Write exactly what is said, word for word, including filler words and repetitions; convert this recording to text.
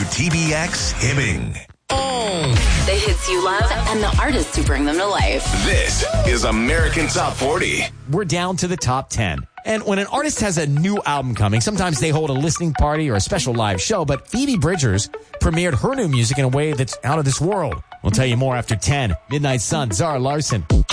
T B X Hibbing. The hits you love and the artists who bring them to life. This is American Top forty. We're down to the top ten. And when an artist has a new album coming, sometimes they hold a listening party or a special live show, but Phoebe Bridgers premiered her new music in a way that's out of this world. We'll tell you more after ten. Midnight Sun, Zara Larson.